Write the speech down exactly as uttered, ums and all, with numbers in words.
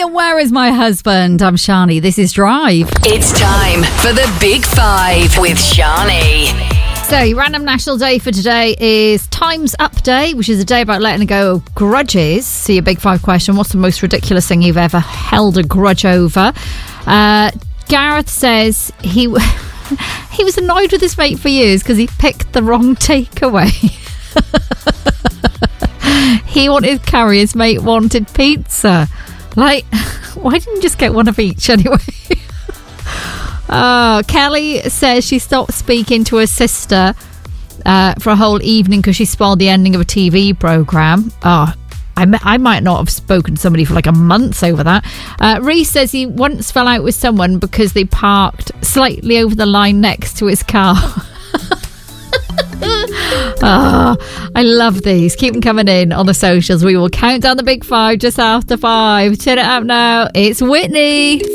and where is my husband? I'm Shani. This is Drive. It's time for the Big Five with Shani. So, your random national day for today is Time's Up Day, which is a day about letting go of grudges. So, your Big Five question, what's the most ridiculous thing you've ever held a grudge over? Uh, Gareth says he he was annoyed with his mate for years because he picked the wrong takeaway. He wanted curry, his mate wanted pizza. Like, why didn't you just get one of each anyway? Oh, Kelly says she stopped speaking to her sister uh, for a whole evening because she spoiled the ending of a T V programme. Oh, I, m- I might not have spoken to somebody for like a month over that. Uh, Reese says he once fell out with someone because they parked slightly over the line next to his car. Oh, I love these. Keep them coming in on the socials. We will count down the Big Five just after five. Turn it up now. It's Whitney.